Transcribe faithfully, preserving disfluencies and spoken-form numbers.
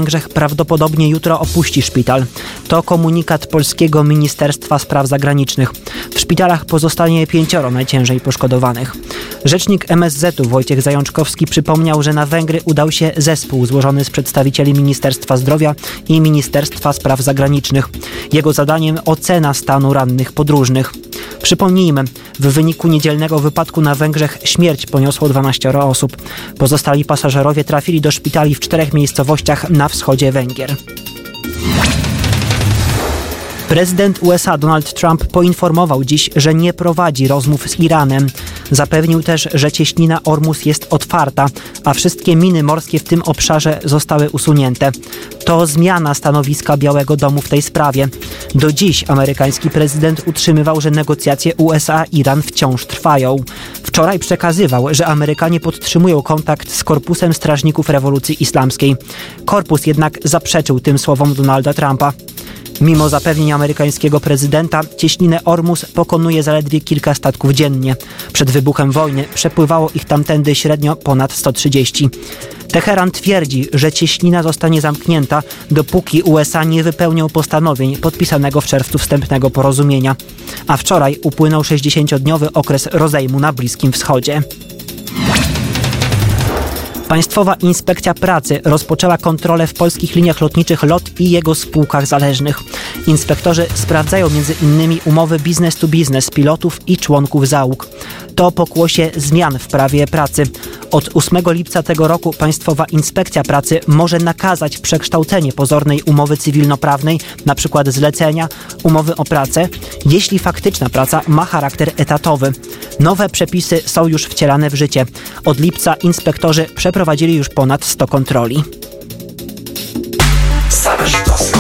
Węgrzech prawdopodobnie jutro opuści szpital. To komunikat polskiego Ministerstwa Spraw Zagranicznych. W szpitalach pozostanie pięcioro najciężej poszkodowanych. Rzecznik M S Z u Wojciech Zajączkowski przypomniał, że na Węgry udał się zespół złożony z przedstawicieli Ministerstwa Zdrowia i Ministerstwa Spraw Zagranicznych. Jego zadaniem ocena stanu rannych podróżnych. Przypomnijmy, w wyniku niedzielnego wypadku na Węgrzech śmierć poniosło dwanaścioro osób. Pozostali pasażerowie trafili do szpitali w czterech miejscowościach na wschodzie Węgier. Prezydent U S A Donald Trump poinformował dziś, że nie prowadzi rozmów z Iranem. Zapewnił też, że cieśnina Ormus jest otwarta, a wszystkie miny morskie w tym obszarze zostały usunięte. To zmiana stanowiska Białego Domu w tej sprawie. Do dziś amerykański prezydent utrzymywał, że negocjacje U S A-Iran wciąż trwają. Wczoraj przekazywał, że Amerykanie podtrzymują kontakt z Korpusem Strażników Rewolucji Islamskiej. Korpus jednak zaprzeczył tym słowom Donalda Trumpa. Mimo zapewnień amerykańskiego prezydenta, cieśninę Ormus pokonuje zaledwie kilka statków dziennie. Przed wybuchem wojny przepływało ich tamtędy średnio ponad sto trzydzieści. Teheran twierdzi, że cieśnina zostanie zamknięta, dopóki U S A nie wypełnią postanowień podpisanego w czerwcu wstępnego porozumienia. A wczoraj upłynął sześćdziesięciodniowy okres rozejmu na Bliskim Wschodzie. Państwowa Inspekcja Pracy rozpoczęła kontrolę w polskich liniach lotniczych LOT i jego spółkach zależnych. Inspektorzy sprawdzają między innymi umowy business to business pilotów i członków załóg. To pokłosie zmian w prawie pracy. Od ósmego lipca tego roku Państwowa Inspekcja Pracy może nakazać przekształcenie pozornej umowy cywilnoprawnej, np. zlecenia, umowy o pracę, jeśli faktyczna praca ma charakter etatowy. Nowe przepisy są już wcielane w życie. Od lipca inspektorzy przeprowadzili już ponad sto kontroli. Same sztosy.